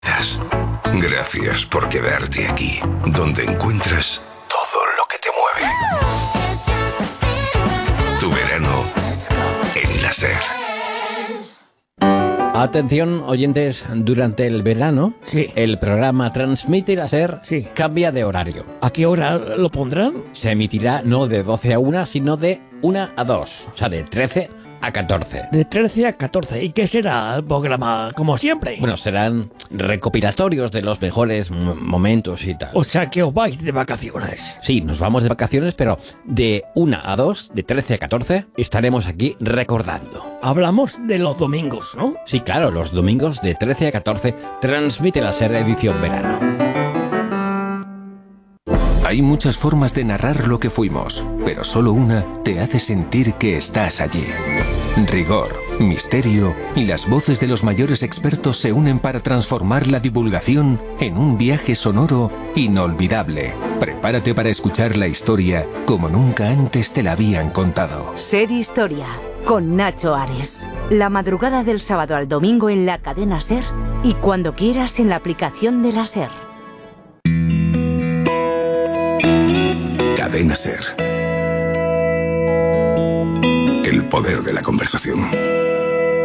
Gracias por quedarte aquí, donde encuentras todo lo que te mueve. Tu verano en la SER. Atención, oyentes, durante el verano, el programa Transmite la SER cambia de horario. ¿A qué hora lo pondrán? Se emitirá no de 12 a 1, sino de 1 a 2, o sea, de 13 a 14. De 13 a 14. ¿Y qué será el programa, como siempre? Bueno, serán recopilatorios de los mejores momentos y tal. O sea, que os vais de vacaciones. Sí, nos vamos de vacaciones, pero de 1 a 2, de 13 a 14, estaremos aquí recordando. Hablamos de los domingos, ¿no? Sí, claro, los domingos de 13 a 14 transmite la SER edición verano. Hay muchas formas de narrar lo que fuimos, pero solo una te hace sentir que estás allí. Rigor, misterio y las voces de los mayores expertos se unen para transformar la divulgación en un viaje sonoro inolvidable. Prepárate para escuchar la historia como nunca antes te la habían contado. SER Historia, con Nacho Ares. La madrugada del sábado al domingo en la cadena SER y cuando quieras en la aplicación de la SER. Cadena SER. El poder de la conversación.